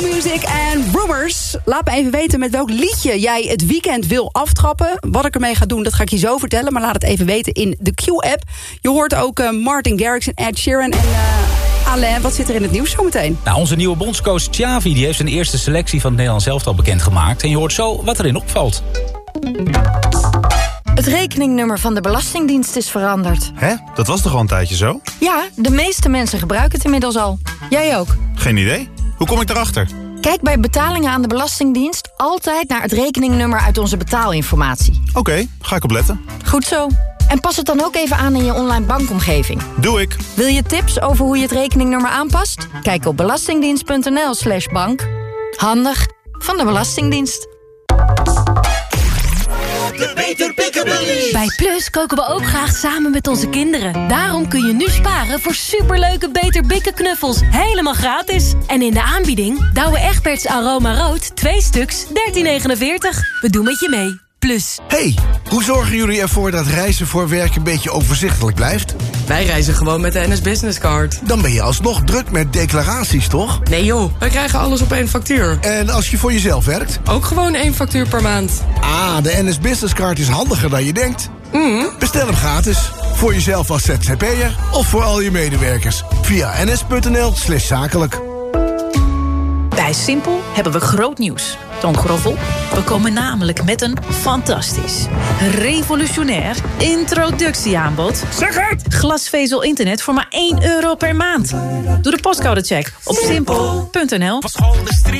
Q-Music en Rumors. Laat me even weten met welk liedje jij het weekend wil aftrappen. Wat ik ermee ga doen, dat ga ik je zo vertellen. Maar laat het even weten in de Q-app. Je hoort ook Martin Garrix en Ed Sheeran en... Alain, wat zit er in het nieuws zometeen? Nou, onze nieuwe bondscoach Xavi die heeft zijn eerste selectie van het Nederlands elftal bekendgemaakt. En je hoort zo wat erin opvalt. Het rekeningnummer van de Belastingdienst is veranderd. Hè? Dat was toch al een tijdje zo? Ja, de meeste mensen gebruiken het inmiddels al. Jij ook. Geen idee. Hoe kom ik erachter? Kijk bij betalingen aan de Belastingdienst altijd naar het rekeningnummer uit onze betaalinformatie. Oké, ga ik opletten. Goed zo. En pas het dan ook even aan in je online bankomgeving. Doe ik. Wil je tips over hoe je het rekeningnummer aanpast? Kijk op belastingdienst.nl/bank. Handig van de Belastingdienst. Bij Plus koken we ook graag samen met onze kinderen. Daarom kun je nu sparen voor superleuke Beter Bikken knuffels. Helemaal gratis. En in de aanbieding Douwe Egberts Aroma Rood 2 stuks 13,49. We doen met je mee. Plus. Hey, hoe zorgen jullie ervoor dat reizen voor werk een beetje overzichtelijk blijft? Wij reizen gewoon met de NS Business Card. Dan ben je alsnog druk met declaraties, toch? Nee joh, wij krijgen alles op 1 factuur. En als je voor jezelf werkt? Ook gewoon 1 factuur per maand. Ah, de NS Business Card is handiger dan je denkt. Bestel hem gratis. Voor jezelf als ZZP'er of voor al je medewerkers. Via ns.nl/zakelijk. Bij Simpel hebben we groot nieuws. Toon Groffel. We komen namelijk met een fantastisch, revolutionair introductieaanbod. Zeg het! Glasvezel internet voor maar €1 per maand. Doe de postcodecheck op simpel.nl.